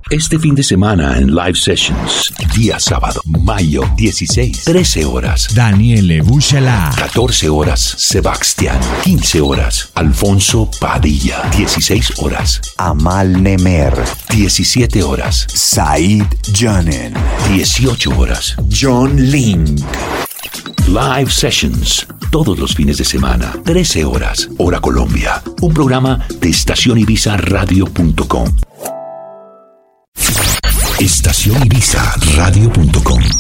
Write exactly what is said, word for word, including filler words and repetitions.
Este fin de semana en Live Sessions. Día sábado, mayo dieciséis, trece horas. Daniele Buscela. catorce horas, Sebastián. quince horas, Alfonso Padilla. dieciséis horas, Amal Nemer. diecisiete horas, Said Janen. dieciocho horas, John Link. Live Sessions. Todos los fines de semana, trece horas, hora Colombia. Un programa de estación ibiza radio punto com. estación ibiza radio punto com